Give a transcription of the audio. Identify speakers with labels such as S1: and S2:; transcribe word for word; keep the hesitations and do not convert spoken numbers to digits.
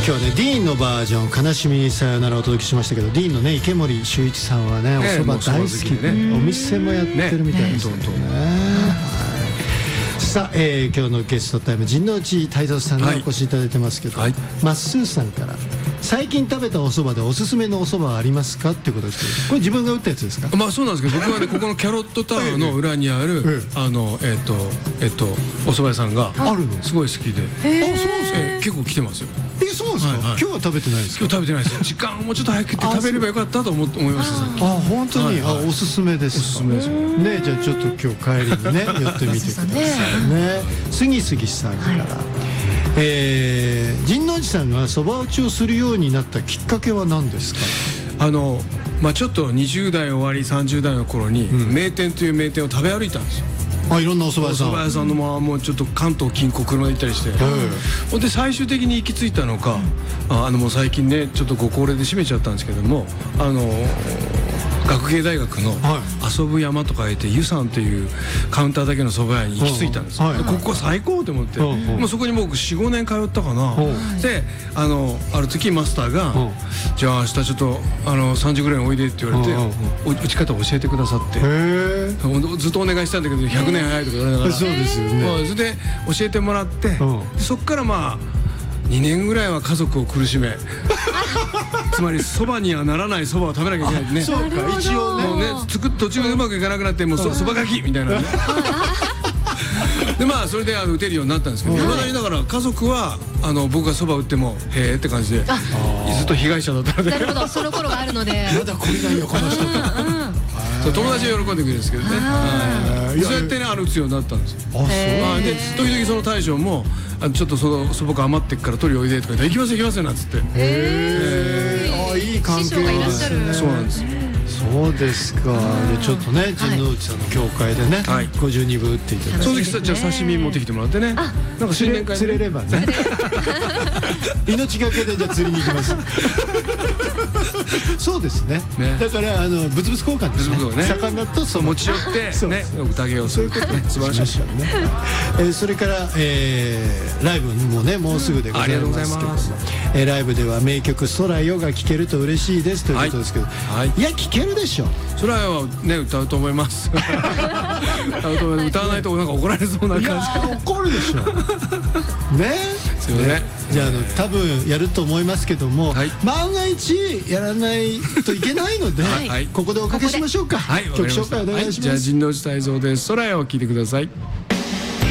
S1: 今日はねディーンのバージョン悲しみさよならをお届けしましたけど、ディーンのね池森秀一さんはねお蕎麦大好きで、ね、お店もやってるみたいですよね。さあ、えー、今日のゲストタイム陣内泰造さんにお越しいただいてますけど、はい、まっすーさんから最近食べたお蕎麦でおすすめのお蕎麦はありますかっていうことですけど、これ自分が打ったやつですか？
S2: まあそうなんですけど、僕はねここのキャロットタワーの裏にあるあのえっとえっとお蕎麦屋さんがあるのすごい好きで、
S1: あ、そうですか。
S2: 結構来てますよ。
S1: え、そうですか。今日は食べてないですか？
S2: 今日食べてないです。時間もうちょっと早く食べればよかったと思思いました。
S1: あ、本当に。あ、おすすめです。おすすめですね。じゃあちょっと今日帰りにね寄ってみてくださいね。杉杉さんから、えー、陣内さんがそば打ちをするようになったきっかけは何ですか？
S2: あのまあちょっとにじゅう代終わりさんじゅう代の頃に、うん、名店という名店を食べ歩いたんですよ。
S1: あ、いろんなお蕎麦屋さん、お蕎
S2: 麦屋さんのまあもうちょっと関東近郊車で行ったりして、ほんで最終的に行き着いたのか、あのもう最近ねちょっとご高齢で閉めちゃったんですけども、あの学芸大学の遊ぶ山と書いて湯さんというカウンターだけの蕎麦屋に行き着いたんです。ここ最高と思って、もうそこに僕 よん,ご 年通ったかな。であのある時マスターが「じゃあ明日ちょっとあのさんじぐらいにおいで」って言われて打ち方を教えてくださって、ずっとお願いしたんだけどひゃくねん早いとか言われながら、
S1: そうですよね。
S2: それで教えてもらって、そこからまあにねんぐらいは家族を苦しめつまりそばにはならないそばを食べなきゃいけないんでね。
S1: そうか、一応ね、
S2: もうね作っ途中でうまくいかなくなってもうそばがきみたいなねでまあそれであの打てるようになったんですけど、いまだにだから家族はあの僕がそば打ってもへえって感じでずっと被害者だったので。
S3: なるほど、その頃があるので
S1: まだこれないよこの人と
S2: 友達は喜んでくれるんですけどね。そうやってねあの打つようになったんですよ。あ、そうで時々その大将もちょっとその素朴余ってっから取りおいでとか言って「行きます行きますよ」なんつって。へ
S1: え、あ、いい関係ですね。
S2: そうなんです。
S1: そうですか。ちょっとね陣内さんの教会でねごじゅうにぶ打っていただいて、
S2: その時じゃあ刺身持ってきてもらってね、なんか
S1: 新年会釣れればね命がけでじゃあ釣りに行きますそうですね。だからあの物々交換ですね。盛んだと
S2: 持ち寄ってね宴をすることね、素晴らしいですよ
S1: ね。それからライブもねもうすぐでございますけども、ライブでは名曲「空よ」が聴けると嬉しいですということですけど、いや聴けるでしょ。
S2: 空よはね歌うと思います歌うと歌わないとなんか怒られそうな感じ。い
S1: や怒るでしょね。じゃあ多分やると思いますけども、万が一やらないといけないのでここでおかけしましょうか。曲紹介お願いします。
S2: じゃあ陣内泰造です。空よを聴いてください。